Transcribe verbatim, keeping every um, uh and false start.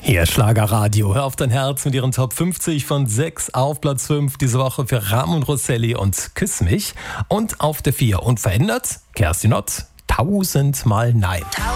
Hier Schlagerradio. Hör auf dein Herz mit ihren Top fünfzig von sechs auf Platz fünf diese Woche für Ramon Rosselli und Küss mich. Und auf der vier unverändert Kerstin Ott, tausendmal Nein.